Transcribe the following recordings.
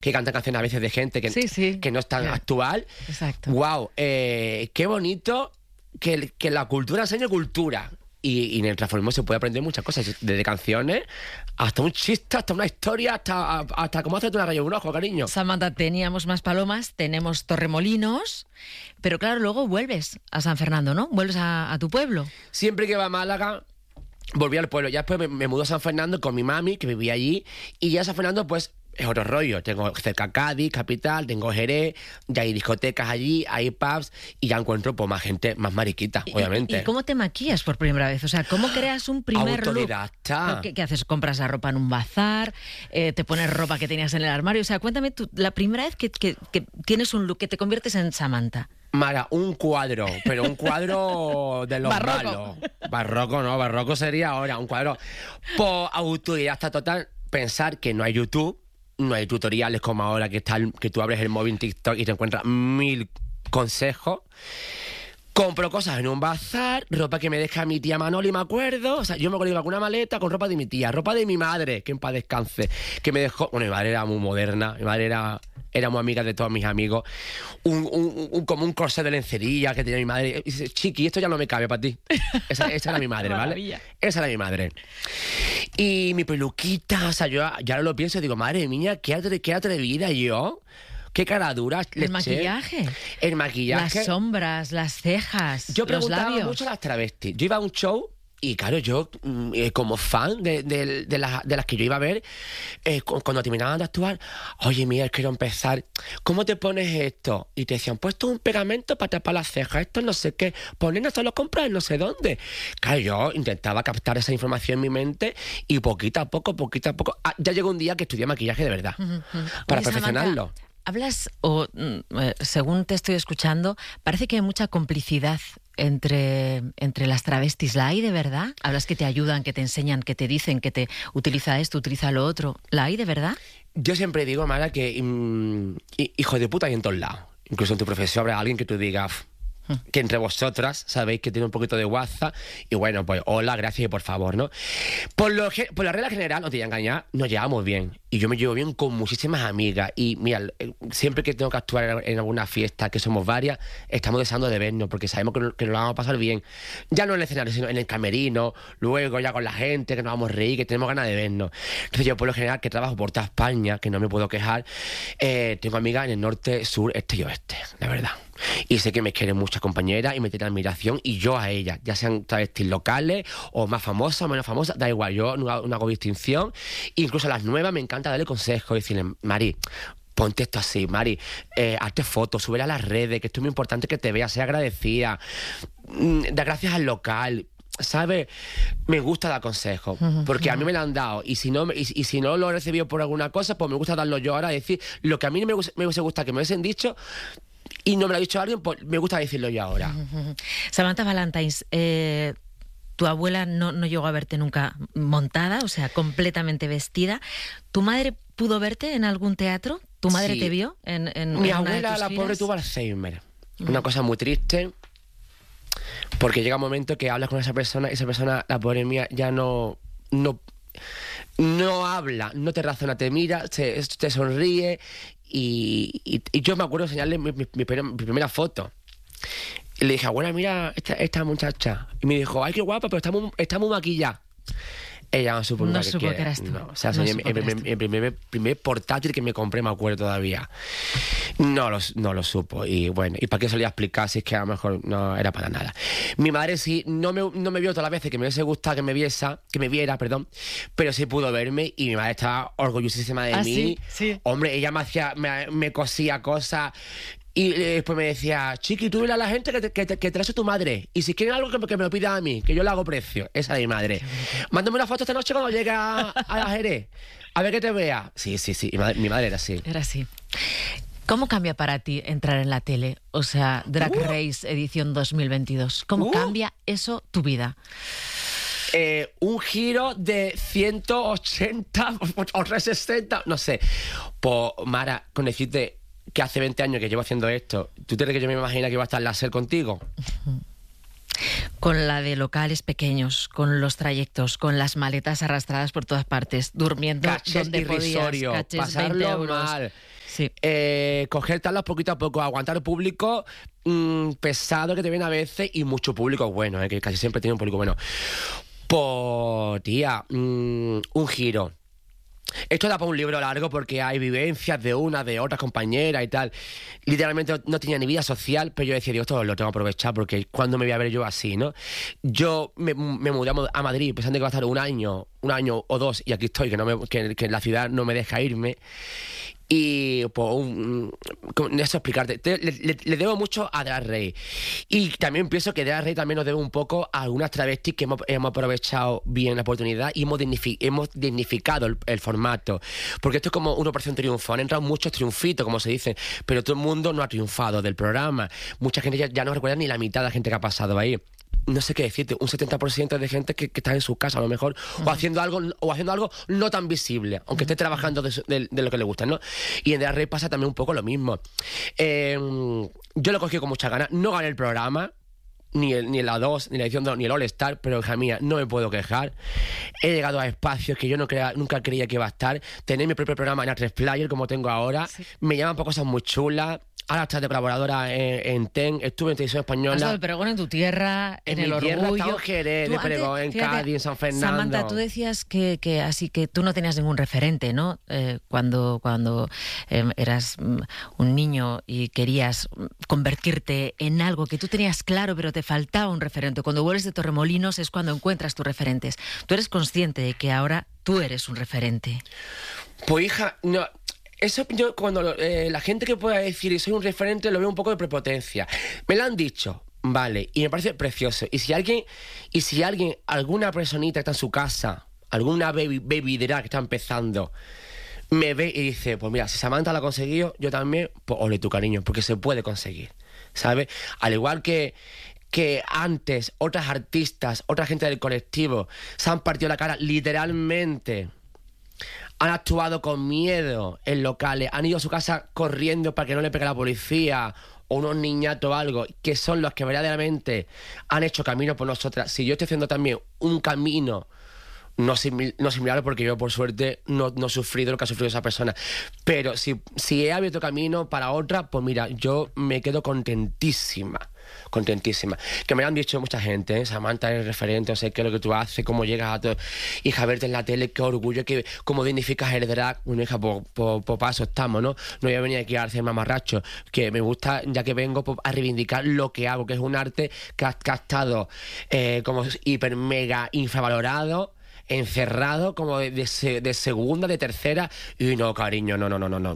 que cantan canciones a veces de gente que no es tan actual. Exacto. ¡Wow! ¡Qué bonito que la cultura enseñe cultura! Y en el transformismo se puede aprender muchas cosas, desde canciones hasta un chiste, hasta una historia, hasta cómo hacerte una rayo de un ojo, cariño. Samantha, teníamos más palomas, tenemos Torremolinos, pero claro, luego vuelves a San Fernando, ¿no? Vuelves a tu pueblo. Siempre que va a Málaga, volví al pueblo. Ya después me mudé a San Fernando con mi mami, que vivía allí, y ya San Fernando, pues, es otro rollo. Tengo cerca Cádiz, capital, tengo Jerez, ya hay discotecas allí, hay pubs, y ya encuentro pues, más gente, más mariquita, obviamente. ¿Y cómo te maquillas por primera vez? O sea, ¿cómo creas un primer autodidacta. look? ¿Qué haces? ¿Compras la ropa en un bazar? ¿Te pones ropa que tenías en el armario? O sea, cuéntame tú, la primera vez que tienes un look, que te conviertes en Samantha. Mara, un cuadro, pero un cuadro de los malos. Barroco, no, barroco sería ahora, un cuadro por autodidacta total. Pensar que no hay YouTube, no hay tutoriales como ahora que tú abres el móvil en TikTok y te encuentras 1000 consejos. Compro cosas en un bazar, ropa que me deja mi tía Manoli, me acuerdo. O sea, yo me acuerdo que iba con una maleta con ropa de mi tía, ropa de mi madre, que en paz descanse, que me dejó... Bueno, mi madre era muy moderna, mi madre era muy amiga de todos mis amigos. Como un corsé de lencería que tenía mi madre. Y dice, chiqui, esto ya no me cabe para ti. Esa era mi madre, ¿vale? Esa era mi madre. Y mi peluquita, o sea, yo ya lo pienso y digo, madre mía, qué atrevida yo. Qué cara dura. El maquillaje. El maquillaje. Las sombras, las cejas, yo preguntaba los labios. mucho a las travestis. Yo iba a un show y claro, yo como fan de las que yo iba a ver, cuando terminaban de actuar, oye, mira, quiero empezar. ¿Cómo te pones esto? Y te decían, pues esto es un pegamento para tapar las cejas, esto no sé qué. Ponen esto lo compras en no sé dónde. Claro, yo intentaba captar esa información en mi mente y poquito a poco, ya llegó un día que estudié maquillaje de verdad, para perfeccionarlo. Samantha, hablas, según te estoy escuchando, parece que hay mucha complicidad entre las travestis. ¿La hay de verdad? Hablas que te ayudan, que te enseñan, que te dicen, que te utiliza esto, utiliza lo otro. ¿La hay de verdad? Yo siempre digo, Mara, que hijo de puta hay en todos lados. Incluso en tu profesión habrá alguien que tú digas que entre vosotras sabéis que tiene un poquito de WhatsApp y bueno, pues hola, gracias y por favor, ¿no? Por la regla general, no te voy a engañar, nos llevamos bien y yo me llevo bien con muchísimas amigas y mira, siempre que tengo que actuar en alguna fiesta, que somos varias, estamos deseando de vernos porque sabemos que nos lo vamos a pasar bien, ya no en el escenario, sino en el camerino, luego ya con la gente, que nos vamos a reír, que tenemos ganas de vernos. Entonces yo por lo general, que trabajo por toda España, que no me puedo quejar, tengo amigas en el norte, sur, este y oeste, la verdad. Y sé que me quieren muchas compañeras y me tienen admiración y yo a ellas, ya sean travestis locales o más famosas o menos famosas, da igual, yo no hago distinción. Incluso a las nuevas me encanta darle consejos y decirles, Mari, ponte esto así, Mari, hazte fotos, súbela a las redes, que esto es muy importante que te veas, sea agradecida, da gracias al local. ¿Sabes? Me gusta dar consejos porque a mí me lo han dado y si no lo he recibido por alguna cosa, pues me gusta darlo yo ahora, decir lo que a mí me hubiese gustado que me hubiesen dicho y no me lo ha dicho alguien, pues me gusta decirlo yo ahora. Samantha Valentines, tu abuela no llegó a verte nunca montada, o sea, completamente vestida. ¿Tu madre pudo verte en algún teatro? ¿Tu madre te vio en Mi una abuela, de tus la giras? pobre, tuvo Alzheimer. Una cosa muy triste, porque llega un momento que hablas con esa persona y esa persona, la pobre mía, ya no habla, no te razona, te mira, te sonríe y yo me acuerdo de enseñarle mi primera foto. Y le dije, abuela, mira esta muchacha. Y me dijo, ay, qué guapa, pero está muy maquillada. Ella no supo nunca que eras tú. No, o sea, el primer portátil que me compré, me acuerdo todavía. No lo supo. Y bueno, ¿y para qué se lo iba a explicar si es que a lo mejor no era para nada? Mi madre sí, no me vio todas las veces que me hubiese gustado que me viera, pero sí pudo verme y mi madre estaba orgullosísima de mí. Sí. Hombre, ella me cosía cosas. Y después me decía, chiqui, tú dile a la gente que te lo hace tu madre. Y si quieren algo, que me lo pida a mí, que yo le hago precio. Esa es mi madre. Mándame una foto esta noche cuando llegue a la Jerez. A ver que te vea. Sí. Mi madre era así. Era así. ¿Cómo cambia para ti entrar en la tele? O sea, Drag Race edición 2022. ¿Cómo cambia eso tu vida? Un giro de 180 o 360, no sé. Pues, Mara, con decirte que hace 20 años que llevo haciendo esto, ¿tú crees que yo me imagino que iba a estar en la SER contigo? Con la de locales pequeños, con los trayectos, con las maletas arrastradas por todas partes, durmiendo Cachés donde irrisorios, podías, cachés 20 pasarlo euros. mal. Sí. Coger tablas poquito a poco, aguantar el público pesado que te viene a veces y mucho público bueno, que casi siempre tiene un público bueno. Pues, tía, un giro. Esto da para un libro largo porque hay vivencias de una, de otras compañeras y tal. Literalmente no tenía ni vida social, pero yo decía, Dios, esto lo tengo que aprovechar porque cuando me voy a ver yo así, ¿no? Yo me mudé a Madrid pensando que iba a estar un año o dos, y aquí estoy, que la ciudad no me deja irme. Y pues eso explicarte. Le debo mucho a Drag Race. Y también pienso que Drag Race también nos debe un poco a algunas travestis que hemos aprovechado bien la oportunidad y hemos dignificado el formato. Porque esto es como 1% triunfo. Han entrado muchos triunfitos, como se dice, pero todo el mundo no ha triunfado del programa. Mucha gente ya no recuerda ni la mitad de la gente que ha pasado ahí. No sé qué decirte, un 70% de gente que está en su casa a lo mejor, o haciendo algo no tan visible, aunque esté trabajando de lo que le gusta, ¿no? Y en Drag Race pasa también un poco lo mismo. Yo lo cogí con muchas ganas, no gané el programa, ni la 2, ni la edición 2, ni el All Star, pero hija mía, no me puedo quejar. He llegado a espacios que yo nunca creía que iba a estar. Tener mi propio programa en A3 Player, como tengo ahora, sí. Me llaman por cosas muy chulas. Ahora estás de colaboradora en TEN, estuve en Televisión Española. Has dado el pregón en tu tierra, en el tierra, Orgullo. En Jerez, de pregón, en Cádiz, en San Fernando. Samantha, tú decías que así que tú no tenías ningún referente, ¿no? Cuando eras un niño y querías convertirte en algo que tú tenías claro, pero te faltaba un referente. Cuando vuelves de Torremolinos es cuando encuentras tus referentes. Tú eres consciente de que ahora tú eres un referente. Pues hija, no... Eso yo cuando la gente que pueda decir soy un referente lo veo un poco de prepotencia. Me lo han dicho, vale, y me parece precioso. Y si alguien, alguna personita que está en su casa, alguna baby drag que está empezando, me ve y dice, pues mira, si Samantha lo ha conseguido, yo también, pues ole tu cariño, porque se puede conseguir, ¿sabes? Al igual que antes otras artistas, otra gente del colectivo se han partido la cara literalmente, han actuado con miedo en locales, han ido a su casa corriendo para que no le pegue la policía o unos niñatos o algo, que son los que verdaderamente han hecho camino por nosotras. Si yo estoy haciendo también un camino no similar, porque yo por suerte no he sufrido lo que ha sufrido esa persona, pero si he abierto camino para otra, pues mira, yo me quedo contentísima. Que me lo han dicho mucha gente, Samantha es referente, o sea, qué es lo que tú haces, cómo llegas a todo, hija, verte en la tele, qué orgullo, cómo dignificas el drag. Bueno, hija, por paso estamos, ¿no? No voy a venir aquí a hacer mamarracho, que me gusta, ya que vengo a reivindicar lo que hago, que es un arte que ha estado como hiper mega infravalorado, encerrado como de segunda, de tercera, y no, cariño, no.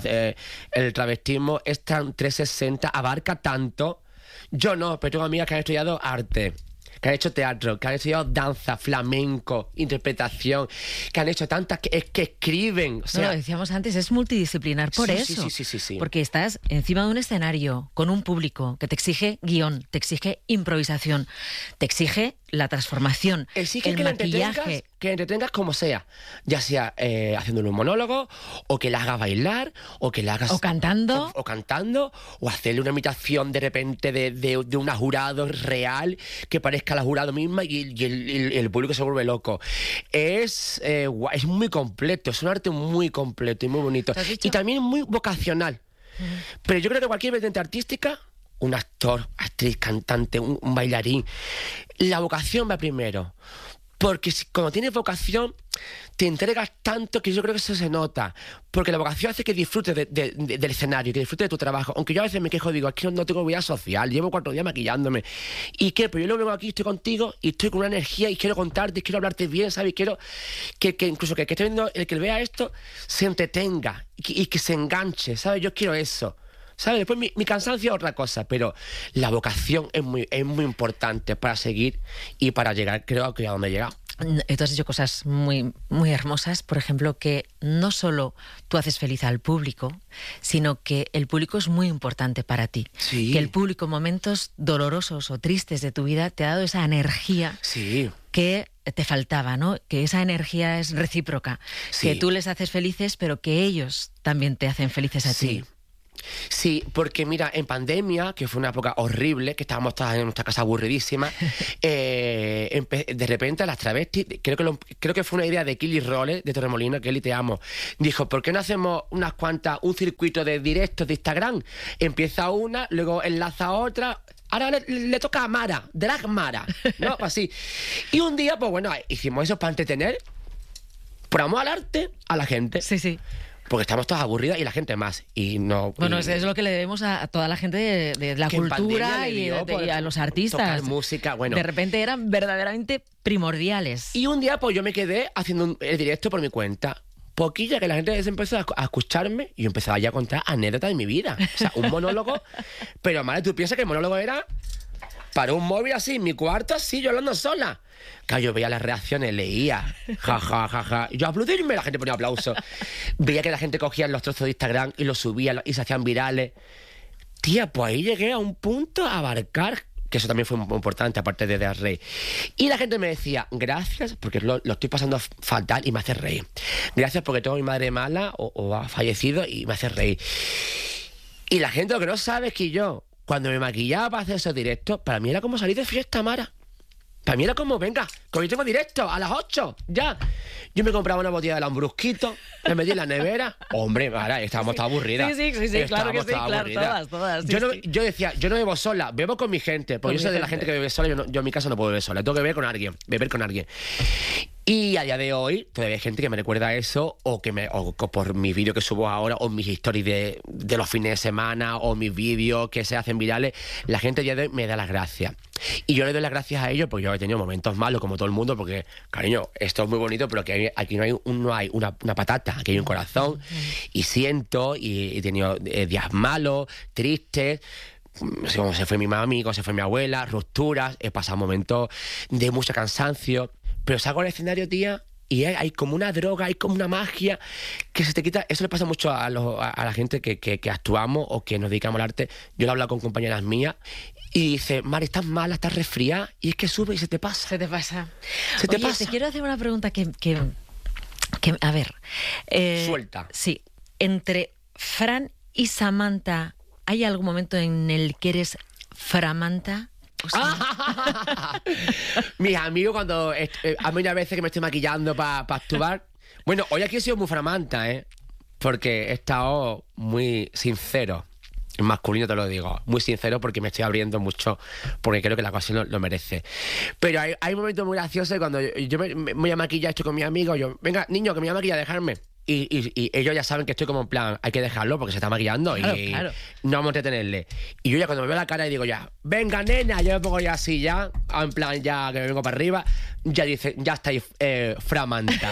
El travestismo es tan 360, abarca tanto. Yo no, pero tengo amigas que han estudiado arte, que han hecho teatro, que han estudiado danza, flamenco, interpretación, que han hecho tantas que escriben. O sea, no, lo decíamos antes, es multidisciplinar por eso. Sí. Porque estás encima de un escenario con un público que te exige guión, te exige improvisación, te exige la transformación, exige el maquillaje. Que entretengas como sea, ya sea haciéndole un monólogo, o que la hagas bailar, o que la hagas... O cantando. O cantando, o hacerle una imitación de repente de una jurado real, que parezca la jurado misma y el público se vuelve loco. Es muy completo, es un arte muy completo y muy bonito. Y también muy vocacional. Pero yo creo que cualquier vertiente artística, un actor, actriz, cantante, un bailarín, la vocación va primero. Porque cuando tienes vocación te entregas tanto que yo creo que eso se nota, porque la vocación hace que disfrutes del escenario, que disfrutes de tu trabajo. Aunque yo a veces me quejo, digo, es que no tengo vida social, llevo 4 días maquillándome, ¿y qué? Pero yo lo vengo aquí, estoy contigo y estoy con una energía y quiero contarte, y quiero hablarte bien, ¿sabes? Quiero que incluso que esté viendo, el que vea esto se entretenga y que se enganche, ¿sabes? Yo quiero eso, ¿sabes? Después mi cansancio es otra cosa, pero la vocación es muy importante para seguir y para llegar, creo que a donde he llegado. Tú has dicho cosas muy, muy hermosas, por ejemplo, que no solo tú haces feliz al público, sino que el público es muy importante para ti. Sí. Que el público en momentos dolorosos o tristes de tu vida te ha dado esa energía. Sí. Que te faltaba, ¿no? Que esa energía es recíproca. Sí. Que tú les haces felices, pero que ellos también te hacen felices a ti. Sí, porque mira, en pandemia, que fue una época horrible, que estábamos todas en nuestra casa aburridísimas, de repente las travestis, creo que fue una idea de Kelly Rolle, de Torremolinos, Kelly, te amo, dijo, ¿por qué no hacemos un circuito de directos de Instagram? Empieza una, luego enlaza otra... Ahora le toca a Mara, Drag Mara, ¿no? Así. Y un día, pues bueno, hicimos eso para entretener, por amor al arte, a la gente. Sí, sí. Porque estamos todas aburridas y la gente más. Y no. Bueno, es lo que le debemos a toda la gente de la cultura y a los artistas. Tocar música, bueno. De repente eran verdaderamente primordiales. Y un día, pues yo me quedé haciendo el directo por mi cuenta. Poquilla que la gente se empezó a escucharme y yo empezaba ya a contar anécdotas de mi vida. O sea, un monólogo. Pero, madre, tú piensas que el monólogo era para un móvil así, en mi cuarto así, yo hablando sola. Claro, yo veía las reacciones, leía, ja. Yo aplaudirme, la gente ponía aplausos. Veía que la gente cogía los trozos de Instagram y los subía y se hacían virales. Tía, pues ahí llegué a un punto a abarcar, que eso también fue muy importante, aparte de dar rey. Y la gente me decía, gracias, porque lo estoy pasando fatal y me hace reír. Gracias porque tengo a mi madre mala o ha fallecido y me hace reír. Y la gente lo que no sabe es que yo, cuando me maquillaba para hacer esos directos, para mí era como salir de fiesta, Mara. Para mí era como, venga, que hoy tengo directo a las 8, ya. Yo me compraba una botella de Lambrusquito, me metí en la nevera. Hombre, Mara, estábamos todas aburridas. Sí, claro que sí, claro, todas. Yo decía, yo no bebo sola, bebo con mi gente. Porque yo soy de la gente que bebe sola, yo en mi casa no puedo beber sola. Tengo que beber con alguien. Y a día de hoy todavía hay gente que me recuerda eso o por mis vídeos que subo ahora o mis stories de los fines de semana o mis vídeos que se hacen virales, la gente a día de hoy me da las gracias. Y yo le doy las gracias a ellos porque yo he tenido momentos malos como todo el mundo porque, cariño, esto es muy bonito pero que aquí no hay una patata, aquí hay un corazón y siento y he tenido días malos, tristes. Como se fue mi mami, como se fue mi abuela, rupturas, he pasado momentos de mucho cansancio. Pero salgo al escenario, tía, y hay como una droga, hay como una magia que se te quita. Eso le pasa mucho a la gente que actuamos o que nos dedicamos al arte. Yo lo he hablado con compañeras mías y dice, Mari, estás mala, estás resfriada, y es que sube y se te pasa. Se te pasa. Te pasa. Te quiero hacer una pregunta que a ver. Suelta. Sí. Entre Fran y Samantha, ¿hay algún momento en el que eres Framanta? Mis amigos cuando a mí a veces que me estoy maquillando para actuar. Bueno, hoy aquí he sido muy Framanta, porque he estado muy sincero. En masculino te lo digo, muy sincero porque me estoy abriendo mucho, porque creo que la ocasión lo merece. Pero hay momentos muy graciosos cuando yo me voy a maquillar, estoy con mis amigos, yo, venga, niño, que me voy a maquillar, dejarme. Y ellos ya saben que estoy como en plan, hay que dejarlo porque se está maquillando claro. No vamos a entretenerle. Y yo ya cuando me veo la cara y digo ya, venga nena, yo me pongo ya así ya, en plan ya que me vengo para arriba, ya dice, ya estáis Framanta.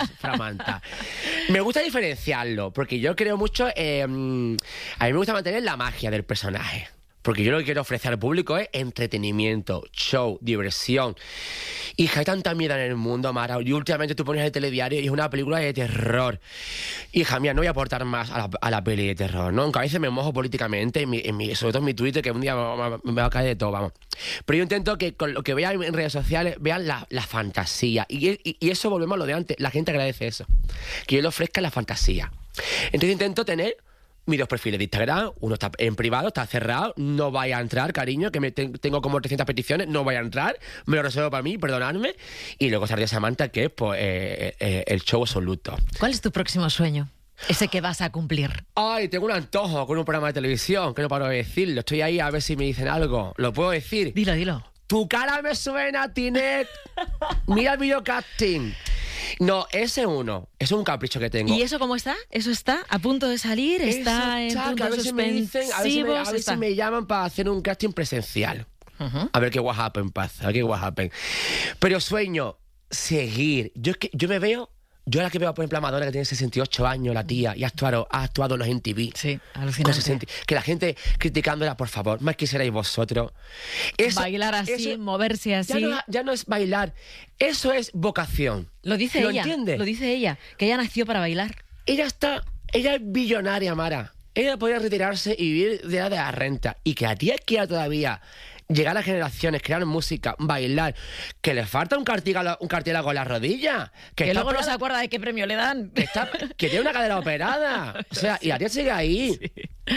Me gusta diferenciarlo, porque yo creo mucho, a mí me gusta mantener la magia del personaje. Porque yo lo que quiero ofrecer al público es entretenimiento, show, diversión. Y hay tanta mierda en el mundo, Mara. Y últimamente tú pones el telediario y es una película de terror. Hija mía, no voy a aportar más a la peli de terror, ¿no? Aunque a veces me mojo políticamente, sobre todo en mi Twitter, que un día me va a caer de todo, vamos. Pero yo intento que con lo que vean en redes sociales vean la fantasía. Y eso volvemos a lo de antes. La gente agradece eso. Que yo le ofrezca la fantasía. Entonces intento tener mis dos perfiles de Instagram, uno está en privado, está cerrado, no vaya a entrar, cariño, que tengo como 300 peticiones, no vaya a entrar, me lo reservo para mí, perdonadme. Y luego estaría Samantha, que es pues, el show absoluto. ¿Cuál es tu próximo sueño? Ese que vas a cumplir. Ay, tengo un antojo con un programa de televisión, que no paro de decirlo. Estoy ahí a ver si me dicen algo. ¿Lo puedo decir? Dilo. Tu cara me suena, Tinet. Mira el videocasting. No, ese es un capricho que tengo. ¿Y eso cómo está? ¿Eso está a punto de salir? ¿Está en puntos suspensivos? A ver si me llaman para hacer un casting presencial. A ver qué what happen pasa, Pero sueño seguir. Yo me veo... Yo la que veo, por ejemplo, a Madonna, que tiene 68 años, la tía, y ha actuado en TV. Sí, alucinante. Que la gente criticándola, por favor, más quisierais vosotros. Bailar así, moverse así. Ya no es bailar, eso es vocación. Lo dice ella. ¿Entiendes? Lo dice ella, que ella nació para bailar. Ella es billonaria, Mara. Ella podría retirarse y vivir de la renta. Y que a tía quiera todavía llegar a generaciones, crear música, bailar, que le falta un cartílago en la rodilla. Que luego no se acuerda de qué premio le dan. Que tiene una cadera operada. O sea, y la tía sigue ahí. Sí.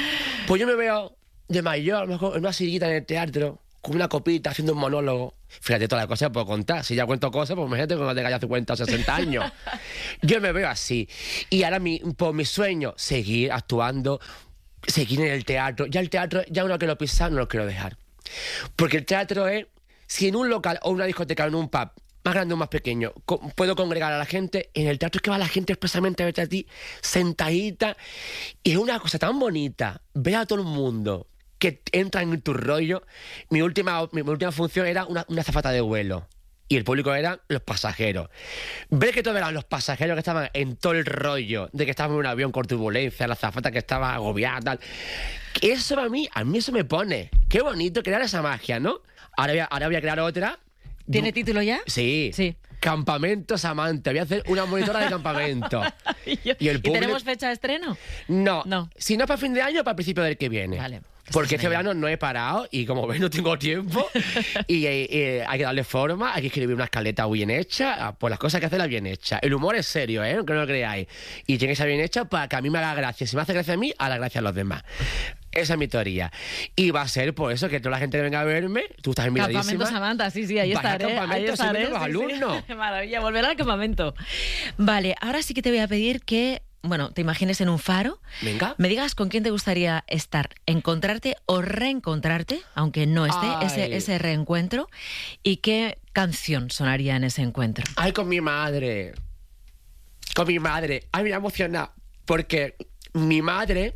Pues yo me veo de mayor, a lo mejor en una sillita en el teatro, con una copita, haciendo un monólogo. Fíjate todas las cosas que puedo contar. Si ya cuento cosas, pues imagínate cuando tenga ya 50 o 60 años. Yo me veo así. Y ahora por mi sueño, seguir actuando, seguir en el teatro. Ya el teatro, ya uno que lo pisa, no lo quiero dejar. Porque el teatro es, si en un local o una discoteca o en un pub, más grande o más pequeño, puedo congregar a la gente, en el teatro es que va la gente expresamente a verte a ti, sentadita. Y es una cosa tan bonita, ver a todo el mundo que entra en tu rollo. Mi última función era una azafata de vuelo. Y el público eran los pasajeros. Ver que todos eran los pasajeros que estaban en todo el rollo, de que estaban en un avión con turbulencia, la azafata que estaba agobiada, tal. Eso a mí eso me pone. Qué bonito crear esa magia, ¿no? Ahora voy a crear otra. ¿Tiene título ya? Sí. Campamento Samantha. Voy a hacer una monitora de campamento. ¿Y tenemos fecha de estreno? No. Si no es para fin de año, para el principio del que viene. Vale. Porque este verano no he parado y como ves no tengo tiempo y hay que darle forma, hay que escribir una escaleta bien hecha, pues las cosas hay que hacerlas bien hechas. El humor es serio, aunque no lo creáis. Y tiene que ser bien hecha para que a mí me haga gracia. Si me hace gracia a mí, hará gracia a los demás. Esa es mi teoría. Y va a ser por eso que toda la gente que venga a verme, tú estás invitada. Campamento Samantha, sí, ahí estaré. Ahí estaré los alumnos. Maravilla, volver al campamento. Vale, ahora sí que te voy a pedir que, bueno, te imagines en un faro. Venga. Me digas con quién te gustaría estar, encontrarte o reencontrarte, aunque no esté, ese reencuentro, y qué canción sonaría en ese encuentro. Ay, con mi madre. Ay, me voy a emocionar. Porque mi madre...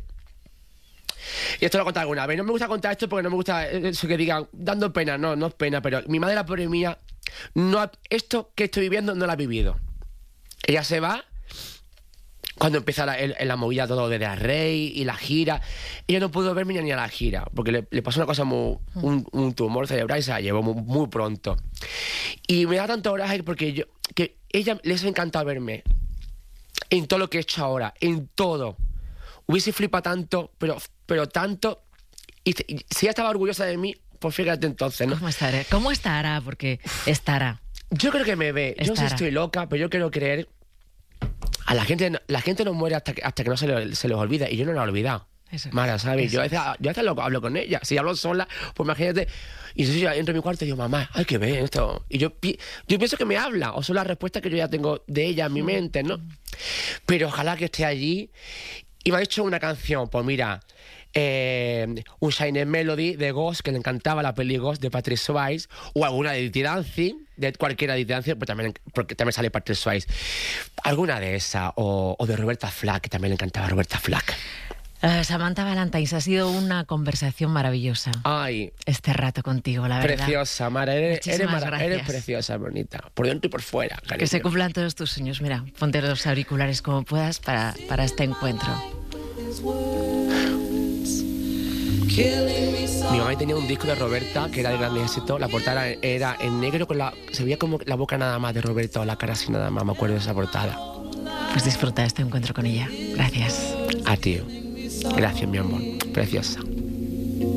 Y esto lo he contado alguna vez. No me gusta contar esto porque no me gusta eso que digan, dando pena. No es pena, pero mi madre, la pobre mía, esto que estoy viviendo no lo ha vivido. Ella se va cuando empieza la movida todo de la Rey y la gira. Ella no pudo verme ni a la gira porque le pasó una cosa un tumor cerebral y se la llevó muy pronto. Y me da tanto coraje porque que ella les ha encantado verme en todo lo que he hecho ahora, en todo. Hubiese flipado tanto, pero tanto. Y si ella estaba orgullosa de mí, pues fíjate entonces, ¿no? ¿Cómo estará? Porque estará. Yo creo que me ve. Yo no sé si estoy loca, pero yo quiero creer. A la gente no muere hasta que no se les olvida. Y yo no lo he olvidado. Mara, ¿sabes? Yo a veces hablo con ella. Si hablo sola, pues imagínate. Y entonces yo entro en mi cuarto y digo, mamá, hay que ver esto. Y yo pienso que me habla. O son las respuestas que yo ya tengo de ella en mi mente, ¿no? Pero ojalá que esté allí. Y me ha hecho una canción, pues mira, un Shine Melody de Ghost, que le encantaba la peli Ghost de Patrick Swayze, o alguna de Dirty Dancing, de cualquiera de Dirty Dancing, pues porque también sale Patrick Swayze. Alguna de esas, o de Roberta Flack, que también le encantaba Roberta Flack. Samantha Valentines, ha sido una conversación maravillosa. Ay, este rato contigo, la verdad. Preciosa, Mara, eres preciosa, bonita, por dentro y por fuera, cariño. Que se cumplan todos tus sueños. Mira, ponte los auriculares como puedas para este encuentro. Mi mamá tenía un disco de Roberta que era de gran éxito. La portada era en negro, se veía como la boca nada más de Roberta o la cara así nada más. Me acuerdo de esa portada. Pues disfruta este encuentro con ella. Gracias. A ti. Gracias, mi amor. Preciosa.